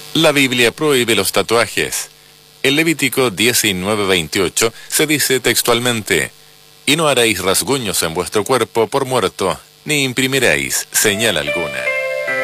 La Biblia prohíbe los tatuajes. En Levítico 19:28 se dice textualmente: y no haréis rasguños en vuestro cuerpo por muerto, ni imprimiréis señal alguna.